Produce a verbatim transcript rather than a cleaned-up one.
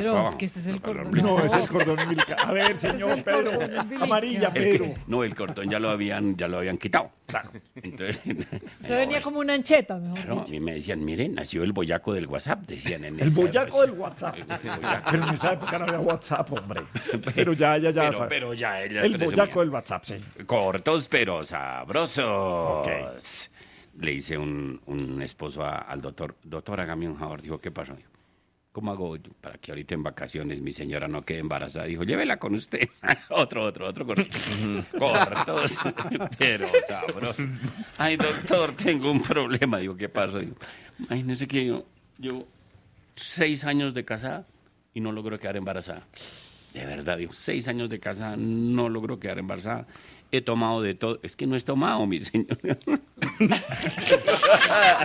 más Pedro, para es abajo. que ese es el No, para cordón. No, ese es cordón umbilical. A ver, señor el Pedro, cordón umbilical. amarilla, El Pedro. que- no, el cordón ya lo habían, ya lo habían quitado. Claro. Entonces, Se venía como una ancheta, mejor claro, a dicho. mí me decían, miren, nació el boyaco del WhatsApp, decían en El esa- boyaco del WhatsApp. El boyaco. Pero en esa época no había WhatsApp, hombre. Pero ya, ya, ya. Pero, sabe. pero ya ella El presumía. boyaco del WhatsApp, sí. Cortos pero sabrosos. Ok. Le hice un, un esposo a- al doctor, doctor, hágame un favor. Dijo, ¿qué pasó? Dijo, ¿cómo hago yo para que ahorita en vacaciones mi señora no quede embarazada? Dijo, llévela con usted. otro, otro, otro corto. Cortos, pero sabrosos. Ay, doctor, tengo un problema. Digo, ¿qué pasó? Digo, imagínese que yo, yo seis años de casada y no logro quedar embarazada. De verdad, digo, seis años de casada, no logro quedar embarazada. He tomado de todo. Es que no he tomado, mi señor.